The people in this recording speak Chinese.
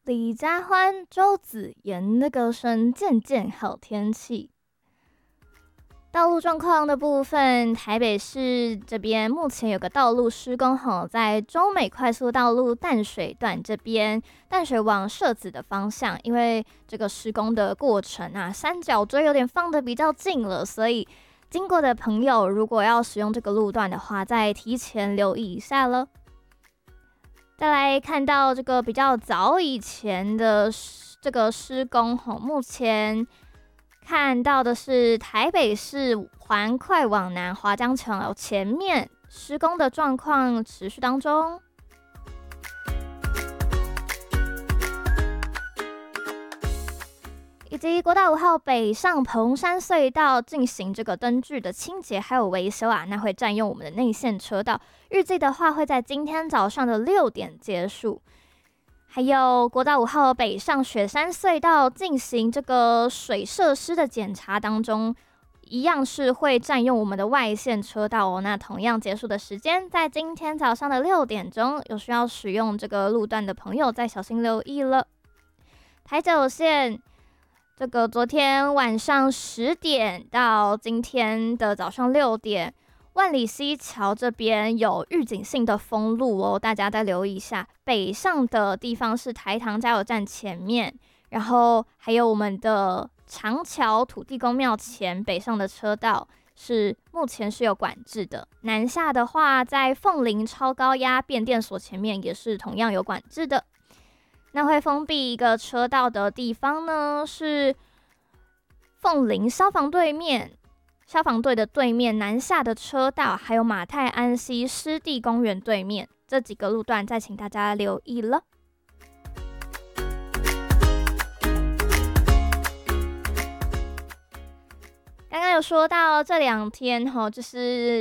李佳欢、周子妍的歌声渐渐好天气。道路状况的部分，台北市这边目前有个道路施工在中美快速道路淡水段这边，淡水往社子的方向，因为这个施工的过程三角锥有点放得比较近了，所以经过的朋友如果要使用这个路段的话，再提前留意一下了。再来看到这个比较早以前的这个施工目前看到的是台北市环快往南华江桥前面施工的状况持续当中，以及国道5号北上蓬山隧道进行这个灯具的清洁还有维修那会占用我们的内线车道，预计的话会在今天早上的6点结束。还有国道5号北上雪山隧道进行这个水设施的检查当中，一样是会占用我们的外线车道那同样结束的时间在今天早上的6点钟，有需要使用这个路段的朋友再小心留意了。台九线这个昨天晚上10点到今天的早上6点，万里溪桥这边有预警性的封路大家再留意一下。北上的地方是台糖加油站前面，然后还有我们的长桥土地公庙前北上的车道是目前是有管制的。南下的话，在凤林超高压变电所前面也是同样有管制的。那会封闭一个车道的地方呢，是凤林消防队的对面南下的车道，还有马太安溪湿地公园对面这几个路段，再请大家留意了。刚刚有说到这2天就是